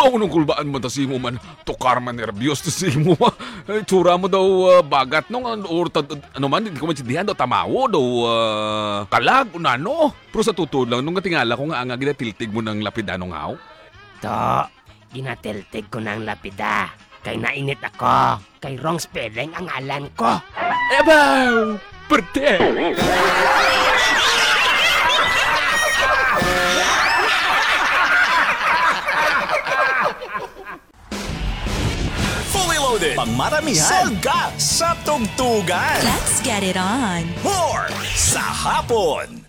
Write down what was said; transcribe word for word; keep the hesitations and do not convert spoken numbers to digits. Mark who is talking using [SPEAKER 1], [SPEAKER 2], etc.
[SPEAKER 1] Maunong kulbaan mo ta si mo man. Tukar man nervyos to si mo. Ay, tsura mo daw ah, bagat nung ano, or ta- ano man, hindi ko maintindihan daw tamawo daw ah, kalag o nano. Pero sa tutod lang, nung natingala ko nga ang ginatiltig mo ng lapidanong haw.
[SPEAKER 2] To, ginatiltig ko ng lapida. Kay nainit ako. Kay wrong spelling ang alan ko.
[SPEAKER 1] Ebaw! Perte!
[SPEAKER 3] Fully loaded. Pangmaramihan. Salga sa tugtugan.
[SPEAKER 4] Let's get it on.
[SPEAKER 3] More sa hapon.